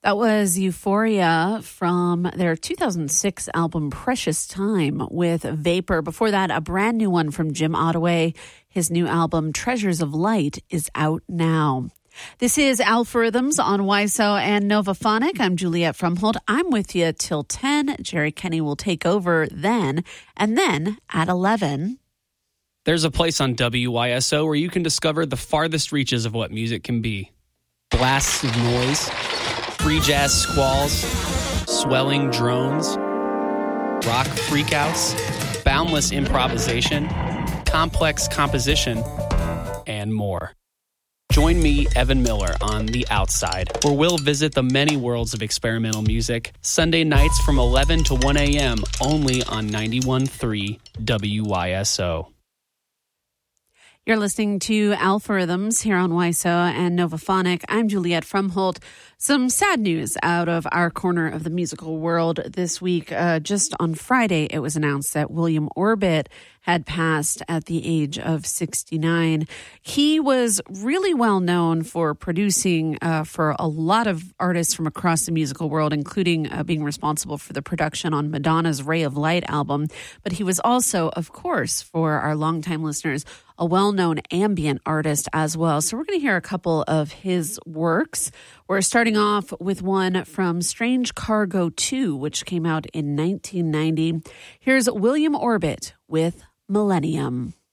That was Euphoria from their 2006 album Precious Time with Vapor. Before that, a brand new one from Jim Ottaway. His new album Treasures of Light is out now. This is Algorithms on YSO and Novaphonic. I'm Juliette Frumhold. I'm with you till 10. Jerry Kenny will take over then. And then at 11... There's a place on WYSO where you can discover the farthest reaches of what music can be. Blasts of noise, free jazz squalls, swelling drones, rock freakouts, boundless improvisation, complex composition, and more. Join me, Evan Miller, on The Outside, where we'll visit the many worlds of experimental music, Sunday nights from 11 to 1 a.m., only on 91.3 WYSO. You're listening to Algorithms here on YSO and Novaphonic. I'm Juliette Frumhold. Some sad news out of our corner of the musical world this week. Just on Friday, it was announced that William Orbit had passed at the age of 69. He was really well known for producing for a lot of artists from across the musical world, including being responsible for the production on Madonna's Ray of Light album. But he was also, of course, for our longtime listeners, a well-known ambient artist as well. So we're going to hear a couple of his works. We're starting off with one from Strange Cargo 2, which came out in 1990. Here's William Orbit with Millennium.